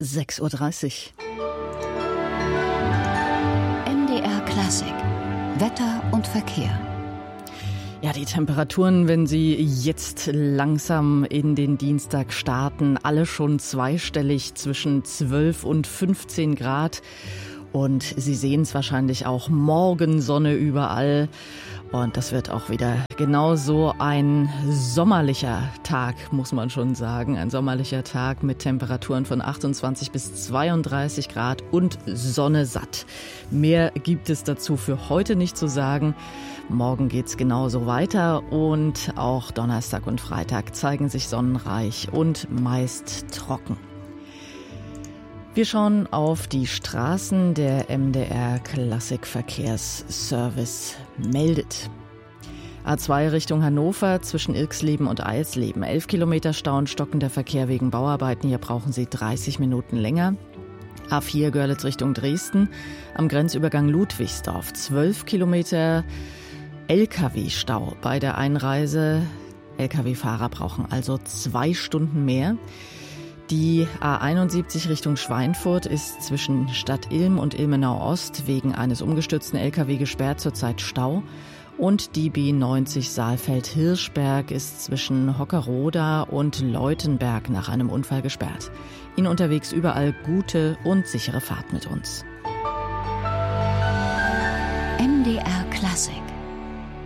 6:30 Uhr. MDR Klassik. Wetter und Verkehr. Ja, die Temperaturen, wenn sie jetzt langsam in den Dienstag starten, alle schon zweistellig zwischen 12 und 15 Grad. Und Sie sehen es wahrscheinlich auch, Morgensonne überall. Und das wird auch wieder genauso ein sommerlicher Tag, muss man schon sagen. Ein sommerlicher Tag mit Temperaturen von 28 bis 32 Grad und Sonne satt. Mehr gibt es dazu für heute nicht zu sagen. Morgen geht's genauso weiter und auch Donnerstag und Freitag zeigen sich sonnenreich und meist trocken. Wir schauen auf die Straßen. Der MDR Klassikverkehrsservice meldet. A2 Richtung Hannover zwischen Ilksleben und Eilsleben. 11 Kilometer Stau und stockender Verkehr wegen Bauarbeiten. Hier brauchen Sie 30 Minuten länger. A4 Görlitz Richtung Dresden am Grenzübergang Ludwigsdorf. 12 Kilometer LKW-Stau bei der Einreise. LKW-Fahrer brauchen also 2 Stunden mehr. Die A71 Richtung Schweinfurt ist zwischen Stadt Ilm und Ilmenau Ost wegen eines umgestürzten LKW gesperrt, zurzeit Stau. Und die B90 Saalfeld-Hirschberg ist zwischen Hockerroda und Leutenberg nach einem Unfall gesperrt. Ihnen unterwegs überall gute und sichere Fahrt mit uns. MDR Klassik.